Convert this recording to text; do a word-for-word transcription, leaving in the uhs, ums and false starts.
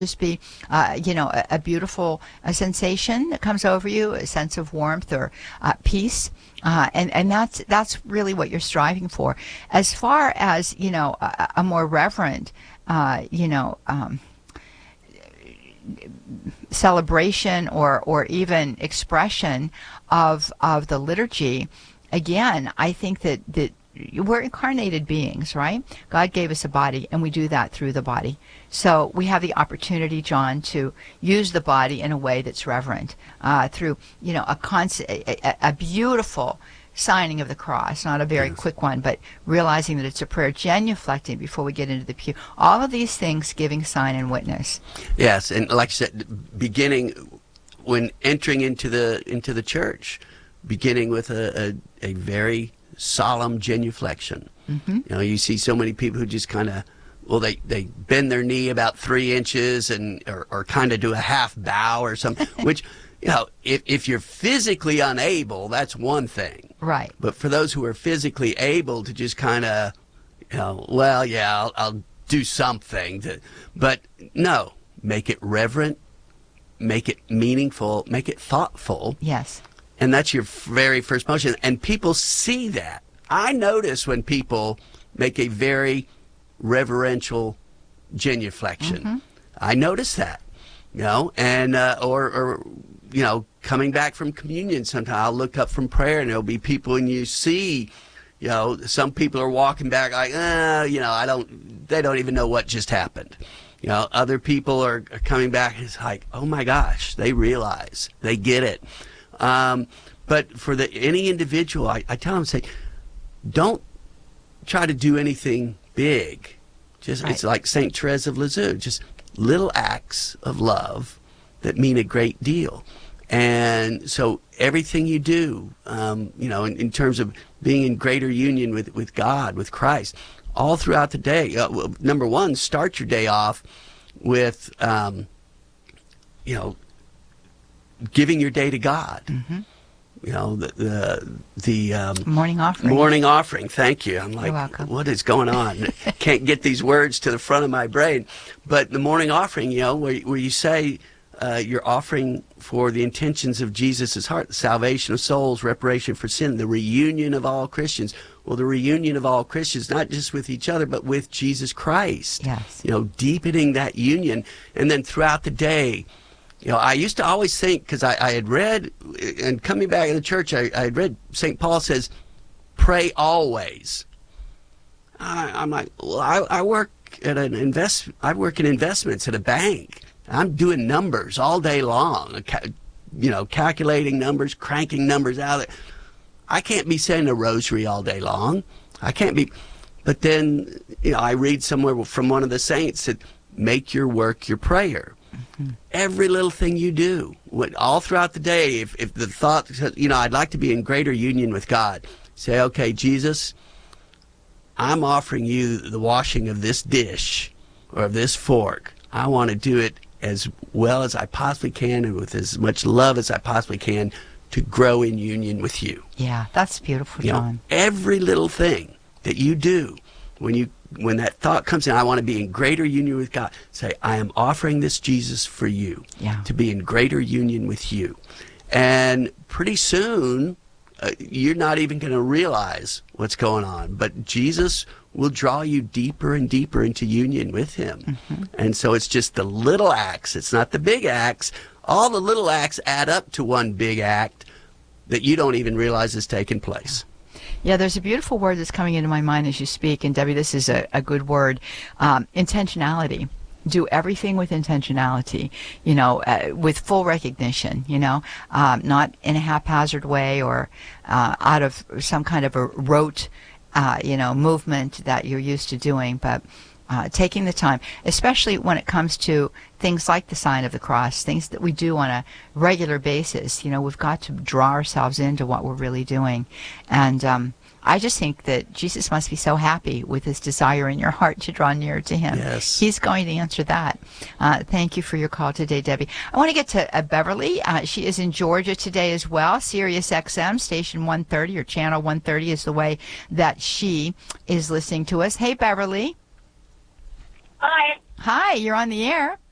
just be, uh, you know, a, a beautiful a sensation that comes over you, a sense of warmth or uh, peace. Uh, and, and that's, that's really what you're striving for. As far as, you know, a, a more reverent, uh, you know, um, celebration or, or even expression of, of the liturgy, again, I think that, that we're incarnated beings, right? God gave us a body, and we do that through the body. So we have the opportunity, John, to use the body in a way that's reverent, uh, through, you know, a, cons- a, a, a beautiful signing of the cross, not a very Yes. quick one, but realizing that it's a prayer, genuflecting before we get into the pew. All of these things giving sign and witness. Yes, and like I said, beginning when entering into the into the church, beginning with a, a, a very solemn genuflection. Mm-hmm. You know, you see so many people who just kind of, well, they, they bend their knee about three inches and or, or kind of do a half bow or something, which, you know, if, if you're physically unable, that's one thing. Right. But for those who are physically able to just kind of, you know, well, yeah, I'll, I'll do something. To, but no, make it reverent, make it meaningful, make it thoughtful. Yes. And that's your very first motion. And people see that. I notice when people make a very reverential genuflection. Mm-hmm. I notice that, you know, and, uh, or, or, you know, coming back from communion sometime, I'll look up from prayer and there'll be people and you see, you know, some people are walking back like, uh, you know, I don't, they don't even know what just happened. You know, other people are, are coming back and it's like, oh my gosh, they realize, they get it. Um, but for the any individual, I, I tell them, say, don't try to do anything big. Just right. It's like Saint Therese of Lisieux, just little acts of love that mean a great deal. And so everything you do, um, you know, in, in terms of being in greater union with, with God, with Christ, all throughout the day. Uh, well, number one, start your day off with, um, you know, giving your day to God. Mm-hmm. You know, the the, the um, morning offering. Morning offering. Thank you. I'm You're like, welcome. what is going on? Can't get these words to the front of my brain. But the morning offering, you know, where where you say uh, you're offering for the intentions of Jesus' heart, the salvation of souls, reparation for sin, the reunion of all Christians. Well, the reunion of all Christians, not just with each other, but with Jesus Christ. Yes. You know, deepening that union, and then throughout the day. You know, I used to always think, because I, I had read, and coming back in the church, I, I had read Saint Paul says, pray always. I, I'm like, well, I, I work at an invest, I work in investments at a bank. I'm doing numbers all day long, you know, calculating numbers, cranking numbers out. I can't be saying a rosary all day long. I can't be, but then, you know, I read somewhere from one of the saints that make your work your prayer. Mm-hmm. Every little thing you do, what, all throughout the day, if, if the thought, you know, I'd like to be in greater union with God, say, okay, Jesus, I'm offering you the washing of this dish or of this fork. I want to do it as well as I possibly can and with as much love as I possibly can to grow in union with you. Yeah, that's beautiful, you John. know, every little thing that you do, when you when that thought comes in, I want to be in greater union with God, say, I am offering this, Jesus, for you, yeah. to be in greater union with you. And pretty soon, uh, you're not even going to realize what's going on, but Jesus will draw you deeper and deeper into union with him. Mm-hmm. And so it's just the little acts, it's not the big acts. All the little acts add up to one big act that you don't even realize is taking place. Yeah, there's a beautiful word that's coming into my mind as you speak, and Debbie, this is a, a good word, um, intentionality. Do everything with intentionality, you know, uh, with full recognition, you know, um, not in a haphazard way or uh, out of some kind of a rote, uh, you know, movement that you're used to doing, but uh, taking the time, especially when it comes to things like the sign of the cross, things that we do on a regular basis. You know, we've got to draw ourselves into what we're really doing. And um, I just think that Jesus must be so happy with his desire in your heart to draw nearer to him. Yes. He's going to answer that. Uh, thank you for your call today, Debbie. I want to get to uh, Beverly. Uh, she is in Georgia today as well. Sirius X M, station one thirty, or channel one thirty is the way that she is listening to us. Hey, Beverly. Hi. Hi, you're on the air.